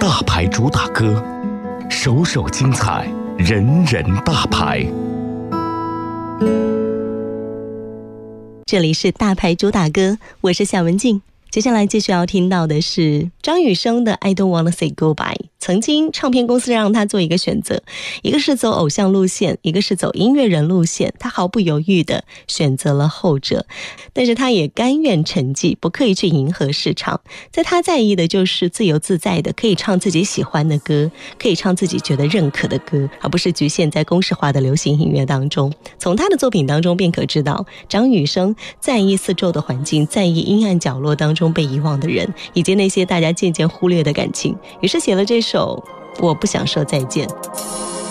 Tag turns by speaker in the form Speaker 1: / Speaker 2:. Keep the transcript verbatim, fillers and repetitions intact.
Speaker 1: 大牌主打歌，首首精彩，人人大牌。
Speaker 2: 这里是大牌主打歌，我是夏文静。接下来继续要听到的是张雨生的 I Don't Wanna Say Goodbye。 曾经唱片公司让他做一个选择，一个是走偶像路线，一个是走音乐人路线，他毫不犹豫地选择了后者，但是他也甘愿沉寂，不刻意去迎合市场。在他在意的就是自由自在的可以唱自己喜欢的歌，可以唱自己觉得认可的歌，而不是局限在公式化的流行音乐当中。从他的作品当中便可知道，张雨生在意四周的环境，在意阴暗角落当中被遗忘的人，以及那些大家渐渐忽略的感情，于是写了这首我不想说再见。